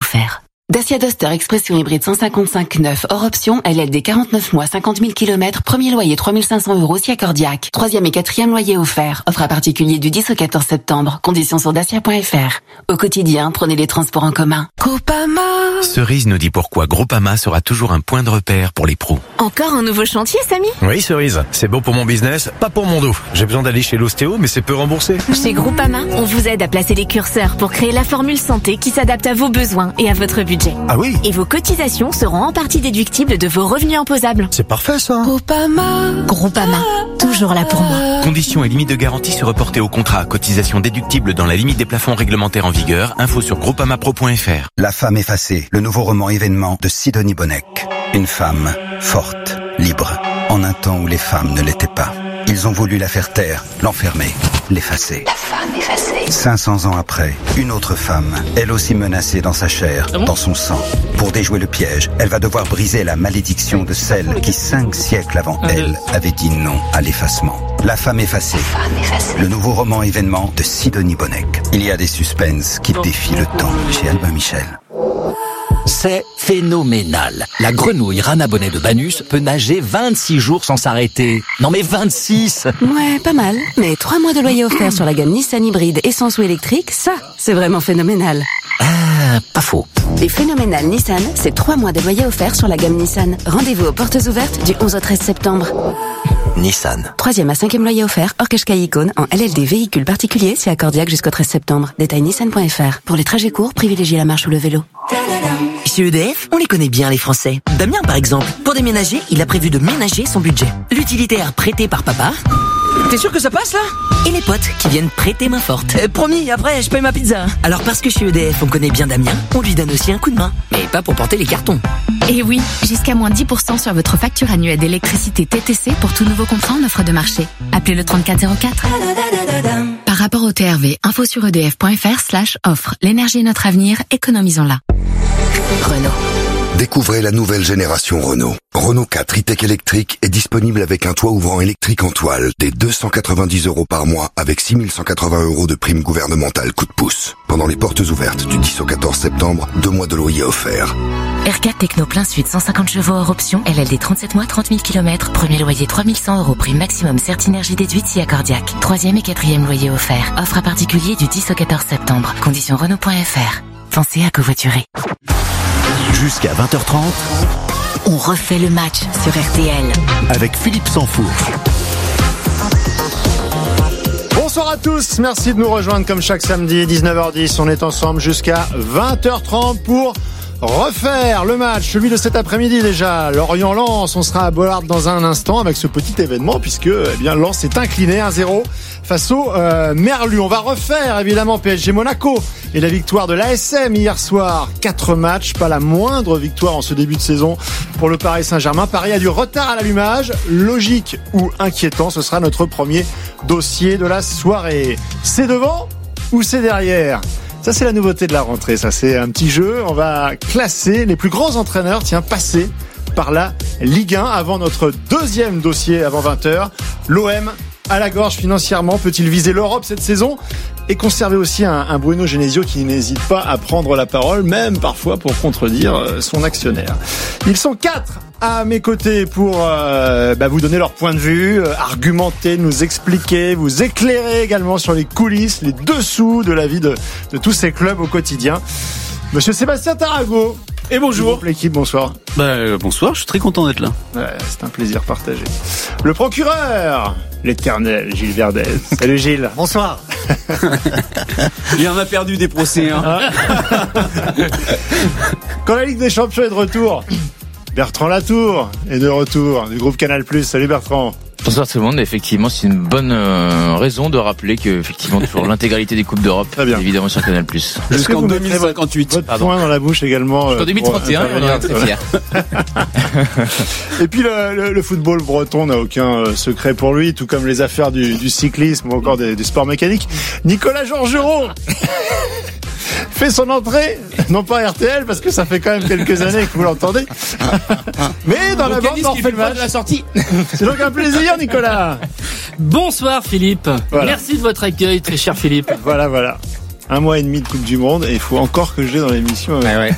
offerts. Dacia Duster Expression hybride 155 neuf hors option, LLD 49 mois, 50 000 km, premier loyer 3 500 € si accordiaque. Troisième et quatrième loyer offert. Offre à particulier du 10 au 14 septembre. Conditions sur dacia.fr. Au quotidien, prenez les transports en commun. Groupama. Cerise nous dit pourquoi Groupama sera toujours un point de repère pour les pros. Encore un nouveau chantier, Samy? Oui, Cerise, c'est bon pour mon business, pas pour mon dos. J'ai besoin d'aller chez l'ostéo, mais c'est peu remboursé. Chez Groupama, on vous aide à placer les curseurs pour créer la formule santé qui s'adapte à vos besoins et à votre budget. Ah oui? Et vos cotisations seront en partie déductibles de vos revenus imposables. C'est parfait ça. Groupama, toujours là pour moi. Conditions et limites de garantie se reporter au contrat. Cotisation déductible dans la limite des plafonds réglementaires en vigueur. Info sur groupamapro.fr. La femme effacée, le nouveau roman événement de Sidonie Bonnec. Une femme forte, libre, en un temps où les femmes ne l'étaient pas. Ils ont voulu la faire taire, l'enfermer, l'effacer. La femme effacée. 500 ans après, une autre femme, elle aussi menacée dans sa chair, dans son sang. Pour déjouer le piège, elle va devoir briser la malédiction de celle qui 5 siècles avant elle avait dit non à l'effacement. La femme effacée. Le nouveau roman événement de Sidonie Bonnec. Il y a des suspens qui défient le temps chez Albin Michel. C'est phénoménal. La grenouille Rana Bonnet de Banus peut nager 26 jours sans s'arrêter. Non mais 26! Ouais, pas mal. Mais 3 mois de loyer offert sur la gamme Nissan hybride essence ou électrique, ça, c'est vraiment phénoménal. Pas faux. Les phénoménales Nissan, c'est 3 mois de loyer offert sur la gamme Nissan. Rendez-vous aux portes ouvertes du 11 au 13 septembre. Nissan. 3e à 5e loyer offert, hors Qashqai Icône, en LLD véhicule particulier, si accordiaque jusqu'au 13 septembre. Détail nissan.fr. Pour les trajets courts, privilégiez la marche ou le vélo. Chez EDF, on les connaît bien les Français. Damien par exemple, pour déménager, il a prévu de ménager son budget. L'utilitaire prêté par papa. T'es sûr que ça passe là? Et les potes qui viennent prêter main forte. Promis, après je paye ma pizza. Alors parce que chez EDF on connaît bien Damien, on lui donne aussi un coup de main. Mais pas pour porter les cartons. Et oui, jusqu'à moins 10% sur votre facture annuelle d'électricité TTC pour tout nouveau contrat en offre de marché. Appelez le 3404. Par rapport au TRV, info sur edf.fr/offre. L'énergie est notre avenir, économisons-la. Renault. Découvrez la nouvelle génération Renault. Renault 4 e-tech électrique est disponible avec un toit ouvrant électrique en toile, dès 290 € par mois avec 6 180 € de prime gouvernementale coup de pouce. Pendant les portes ouvertes du 10 au 14 septembre, 2 mois de loyer offerts. R4 Techno plein sud, 150 chevaux hors option, LLD 37 mois, 30 000 km, premier loyer 3 100 €, prime maximum Certinergie déduite si accordiaque. 3e et 4e loyer offert. Offre à particulier du 10 au 14 septembre. Conditions Renault.fr. Pensez à covoiturer. Jusqu'à 20h30, On refait le match sur RTL. avec Philippe Sansfourche. Bonsoir à tous, merci de nous rejoindre comme chaque samedi, 19h10. On est ensemble jusqu'à 20h30 pour refaire le match, celui de cet après-midi déjà. Lorient-Lens, on sera à Bollard dans un instant avec ce petit événement puisque Lens s'est incliné 1-0 face au Merlu. On va refaire évidemment PSG Monaco et la victoire de l'ASM hier soir. 4 matchs, pas la moindre victoire en ce début de saison pour le Paris Saint-Germain. Paris a du retard à l'allumage, logique ou inquiétant, ce sera notre premier dossier de la soirée. C'est devant ou c'est derrière ? Ça, c'est la nouveauté de la rentrée. Ça, c'est un petit jeu. On va classer les plus grands entraîneurs, passés par la Ligue 1 avant notre deuxième dossier avant 20h. L'OM à la gorge financièrement. Peut-il viser l'Europe cette saison et conserver aussi un Bruno Genesio qui n'hésite pas à prendre la parole, même parfois pour contredire son actionnaire. Ils sont 4 à mes côtés pour vous donner leur point de vue, argumenter, nous expliquer, vous éclairer également sur les coulisses, les dessous de la vie de tous ces clubs au quotidien. Monsieur Sébastien Tarago. Et bonjour. L'équipe, bonsoir. Bonsoir, je suis très content d'être là. Ouais, c'est un plaisir partagé. Le procureur, l'éternel Gilles Verdez. Salut Gilles. Bonsoir. Il en a perdu des procès. Quand la Ligue des Champions est de retour, Bertrand Latour est de retour du groupe Canal+. Salut Bertrand. Bonsoir tout le monde. Effectivement, c'est une bonne raison de rappeler que effectivement toujours l'intégralité des coupes d'Europe, évidemment sur Canal+. Jusqu'en 2058. Votre point dans la bouche également. Jusqu'en 2031, on est très fiers. Et puis le football breton n'a aucun secret pour lui, tout comme les affaires du cyclisme ou encore des sports mécaniques. Nicolas Georgerot fait son entrée, non pas à RTL parce que ça fait quand même quelques années que vous l'entendez, mais dans la bande on fait le match de la sortie. C'est donc un plaisir Nicolas. Bonsoir Philippe, voilà. Merci de votre accueil très cher Philippe. Voilà. 1 mois et demi de Coupe du Monde et il faut encore que je l'ai dans l'émission.